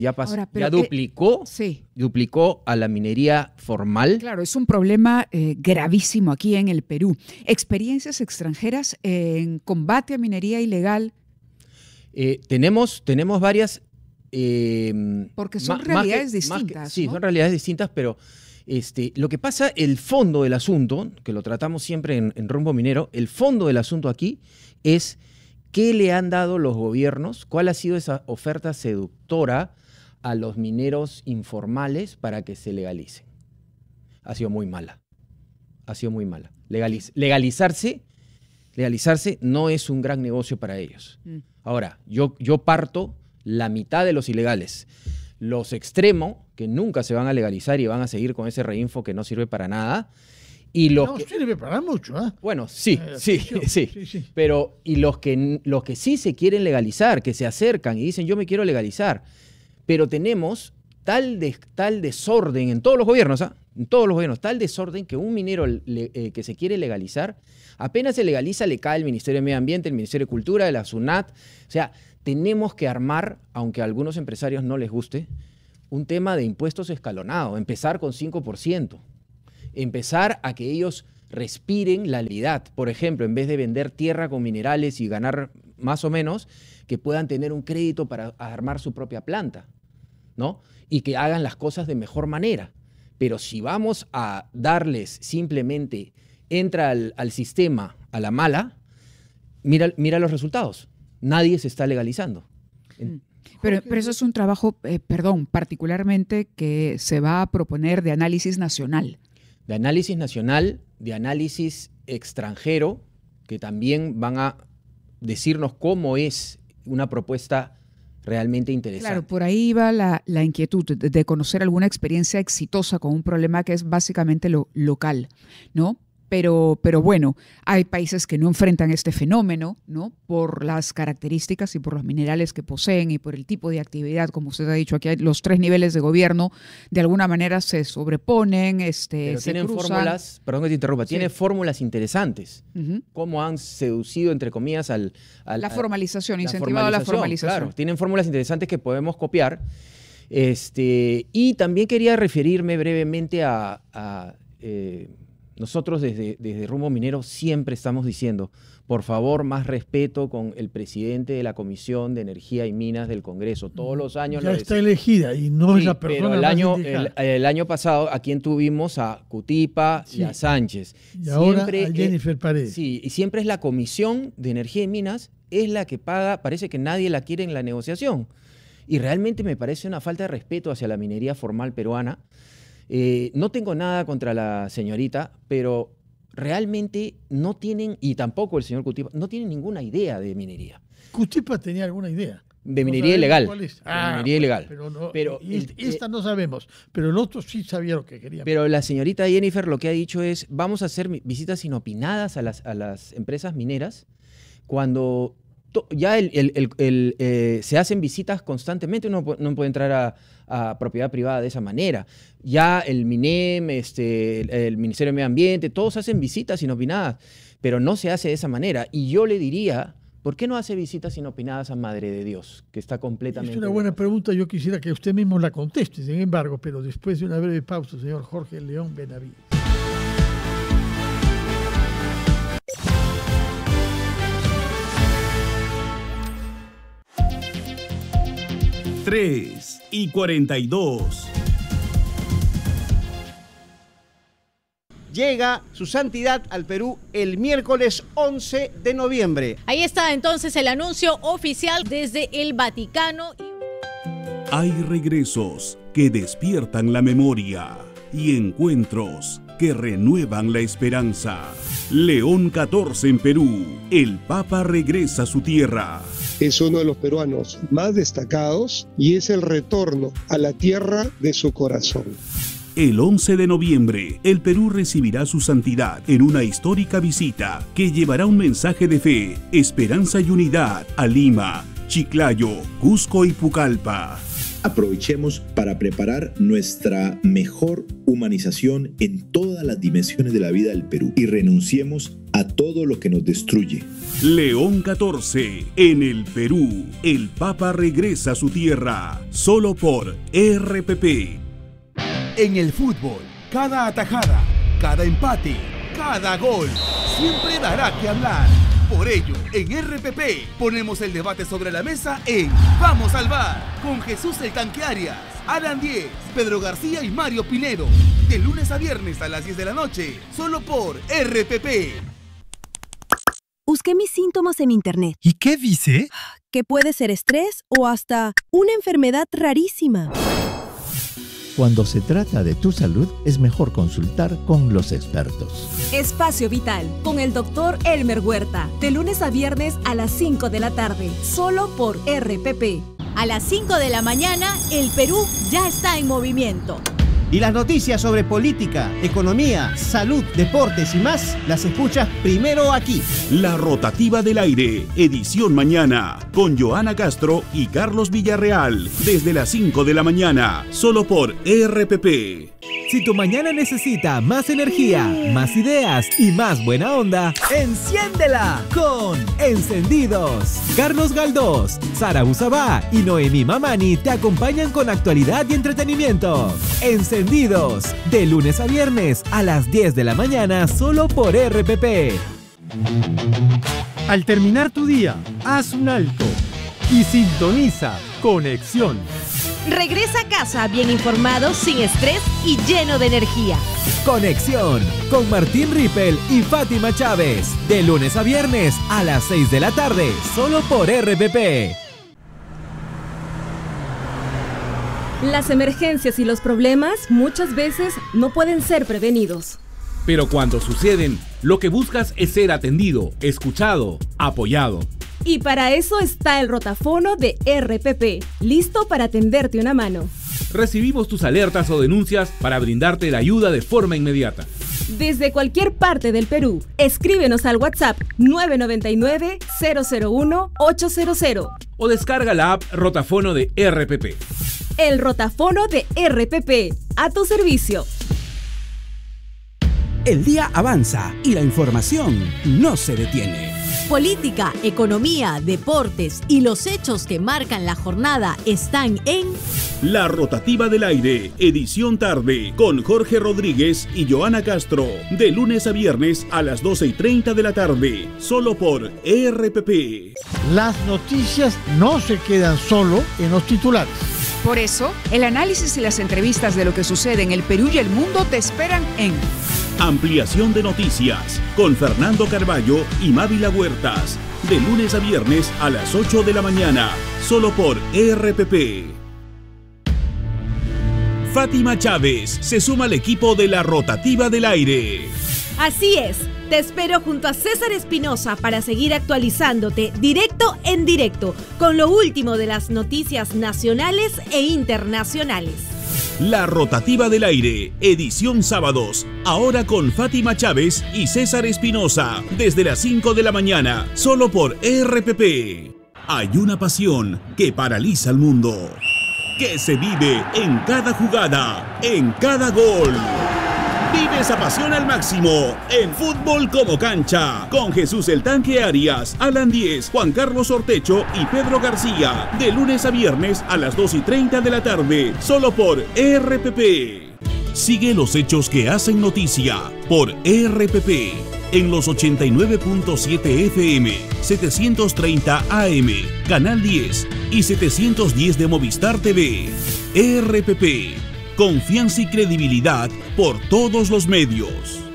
Ahora, ya duplicó, sí. Duplicó a la minería formal. Claro, es un problema gravísimo aquí en el Perú. ¿Experiencias extranjeras en combate a minería ilegal? Tenemos varias. Porque son realidades distintas. Sí, ¿no? son realidades distintas, pero lo que pasa, el fondo del asunto, que lo tratamos siempre en Rumbo Minero, el fondo del asunto aquí es qué le han dado los gobiernos, cuál ha sido esa oferta seductora a los mineros informales para que se legalicen. Ha sido muy mala. Ha sido muy mala. Legalizarse no es un gran negocio para ellos. Ahora, yo parto la mitad de los ilegales. Los extremos, que nunca se van a legalizar y van a seguir con ese reinfo que no sirve para nada. Y los no sirve para mucho, ¿eh? Bueno, sí. Pero, y los que sí se quieren legalizar, que se acercan y dicen, yo me quiero legalizar. Pero tenemos tal desorden en todos los gobiernos, en todos los gobiernos, tal desorden que un minero que se quiere legalizar, apenas se legaliza, le cae el Ministerio de Medio Ambiente, el Ministerio de Cultura, de la SUNAT. O sea, tenemos que armar, aunque a algunos empresarios no les guste, un tema de impuestos escalonado, empezar con 5%, empezar a que ellos respiren la legalidad. Por ejemplo, en vez de vender tierra con minerales y ganar más o menos, que puedan tener un crédito para armar su propia planta, ¿no? Y que hagan las cosas de mejor manera. Pero si vamos a darles simplemente, entra al sistema a la mala, mira los resultados. Nadie se está legalizando. Pero eso es un trabajo, particularmente que se va a proponer de análisis nacional. De análisis nacional, de análisis extranjero, que también van a decirnos cómo es una propuesta realmente interesante. Claro, por ahí va la inquietud de conocer alguna experiencia exitosa con un problema que es básicamente lo local, ¿no? Pero bueno, hay países que no enfrentan este fenómeno, ¿no? Por las características y por los minerales que poseen y por el tipo de actividad, como usted ha dicho, aquí hay los 3 niveles de gobierno, de alguna manera se sobreponen, Pero se tienen cruzan. fórmulas, perdón que te interrumpa, Sí. tiene fórmulas interesantes. Uh-huh. Cómo han seducido, entre comillas, La formalización, incentivado la formalización. Claro, tienen fórmulas interesantes que podemos copiar. Y también quería referirme brevemente a nosotros desde Rumbo Minero siempre estamos diciendo, por favor, más respeto con el presidente de la Comisión de Energía y Minas del Congreso. Todos los años... Ya está elegida y no es la persona pero más indicada. el año pasado, ¿a quién tuvimos? A Cutipa y a Sánchez. Y ahora a Jennifer Paredes. Sí, y siempre es la Comisión de Energía y Minas, es la que paga, parece que nadie la quiere en la negociación. Y realmente me parece una falta de respeto hacia la minería formal peruana. No tengo nada contra la señorita, pero realmente no tienen, y tampoco el señor Cutipa, no tienen ninguna idea de minería. Cutipa tenía alguna idea. De minería ilegal. ¿Cuál es? Minería ilegal. Pero esta no sabemos, pero el otro sí sabía lo que quería. Pero la señorita Jennifer lo que ha dicho es, vamos a hacer visitas inopinadas a las empresas mineras cuando ya se hacen visitas constantemente, uno no puede entrar a propiedad privada de esa manera. Ya el MINEM, el Ministerio de Medio Ambiente, todos hacen visitas inopinadas, pero no se hace de esa manera. Y yo le diría, ¿por qué no hace visitas inopinadas a Madre de Dios, que está completamente... Es una buena pregunta, yo quisiera que usted mismo la conteste, sin embargo, pero después de una breve pausa, señor Jorge León Benavides. Tres y 42. Llega su santidad al Perú el miércoles 11 de noviembre. Ahí está entonces el anuncio oficial desde el Vaticano. Hay regresos que despiertan la memoria y encuentros que renuevan la esperanza. León XIV en Perú. El Papa regresa a su tierra. Es uno de los peruanos más destacados y es el retorno a la tierra de su corazón. El 11 de noviembre, el Perú recibirá su santidad en una histórica visita que llevará un mensaje de fe, esperanza y unidad a Lima, Chiclayo, Cusco y Pucallpa. Aprovechemos para preparar nuestra mejor humanización en todas las dimensiones de la vida del Perú y renunciemos a todo lo que nos destruye. León 14. En el Perú, el Papa regresa a su tierra, solo por RPP. En el fútbol, cada atajada, cada empate, cada gol, siempre dará que hablar. Por ello, en RPP ponemos el debate sobre la mesa en Vamos al VAR, con Jesús el Tanque Arias, Alan Diez, Pedro García y Mario Pinedo. De lunes a viernes a las 10 de la noche, solo por RPP. Busqué mis síntomas en internet. ¿Y qué dice? Que puede ser estrés o hasta una enfermedad rarísima. Cuando se trata de tu salud, es mejor consultar con los expertos. Espacio Vital, con el Dr. Elmer Huerta, de lunes a viernes a las 5 de la tarde, solo por RPP. A las 5 de la mañana, el Perú ya está en movimiento. Y las noticias sobre política, economía, salud, deportes y más, las escuchas primero aquí. La Rotativa del Aire, edición mañana, con Joana Castro y Carlos Villarreal, desde las 5 de la mañana, solo por RPP. Si tu mañana necesita más energía, más ideas y más buena onda, enciéndela con Encendidos. Carlos Galdós, Sara Usabá y Noemí Mamani te acompañan con actualidad y entretenimiento. Encendidos, de lunes a viernes a las 10 de la mañana, solo por RPP. Al terminar tu día, haz un alto y sintoniza Conexión. Regresa a casa bien informado, sin estrés y lleno de energía. Conexión con Martín Rippel y Fátima Chávez, de lunes a viernes a las 6 de la tarde, solo por RPP. Las emergencias y los problemas muchas veces no pueden ser prevenidos. Pero cuando suceden, lo que buscas es ser atendido, escuchado, apoyado. Y para eso está el rotafono de RPP, listo para tenderte una mano. Recibimos tus alertas o denuncias para brindarte la ayuda de forma inmediata. Desde cualquier parte del Perú, escríbenos al WhatsApp 999-001-800. O descarga la app Rotafono de RPP. El rotafono de RPP, a tu servicio. El día avanza y la información no se detiene. Política, economía, deportes y los hechos que marcan la jornada están en La Rotativa del Aire, edición tarde, con Jorge Rodríguez y Joana Castro, de lunes a viernes a las 12:30 de la tarde, solo por RPP. Las noticias no se quedan solo en los titulares. Por eso, el análisis y las entrevistas de lo que sucede en el Perú y el mundo te esperan en Ampliación de Noticias, con Fernando Carballo y Mávila Huertas, de lunes a viernes a las 8 de la mañana, solo por RPP. Fátima Chávez se suma al equipo de La Rotativa del Aire. Así es, te espero junto a César Espinosa para seguir actualizándote directo en directo con lo último de las noticias nacionales e internacionales. La Rotativa del Aire, edición sábados, ahora con Fátima Chávez y César Espinosa, desde las 5 de la mañana, solo por RPP. Hay una pasión que paraliza al mundo, que se vive en cada jugada, en cada gol. Vive esa pasión al máximo en Fútbol como Cancha, con Jesús el Tanque Arias, Alan Diez, Juan Carlos Ortecho y Pedro García, de lunes a viernes a las 2:30 de la tarde, solo por RPP. Sigue los hechos que hacen noticia por RPP en los 89.7 FM, 730 AM, Canal 10 y 710 de Movistar TV. RPP. Confianza y credibilidad por todos los medios.